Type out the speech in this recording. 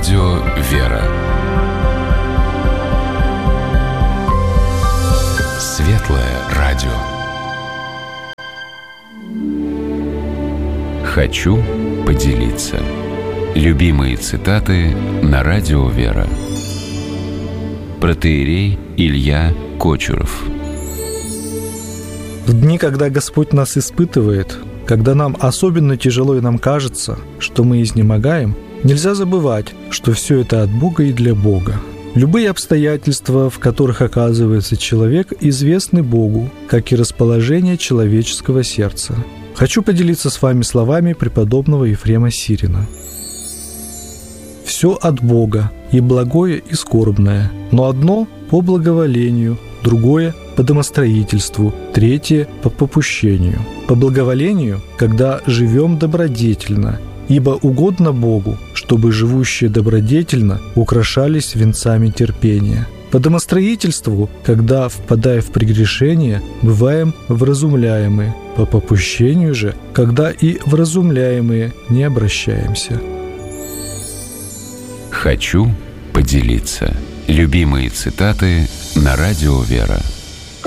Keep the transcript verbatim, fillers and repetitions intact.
Радио «Вера». Светлое радио. Хочу поделиться. Любимые цитаты на Радио «Вера». Протоиерей Илья Кочуров. В дни, когда Господь нас испытывает, когда нам особенно тяжело и нам кажется, что мы изнемогаем, нельзя забывать, что все это от Бога и для Бога. Любые обстоятельства, в которых оказывается человек, известны Богу, как и расположение человеческого сердца. Хочу поделиться с вами словами преподобного Ефрема Сирина. «Все от Бога, и благое, и скорбное, но одно по благоволению, другое по домостроительству, третье по попущению. По благоволению, когда живем добродетельно, ибо угодно Богу, чтобы живущие добродетельно украшались венцами терпения. По домостроительству, когда, впадая в прегрешение, бываем вразумляемы. По попущению же, когда и вразумляемые не обращаемся». Хочу поделиться. Любимые цитаты на Радио «Вера».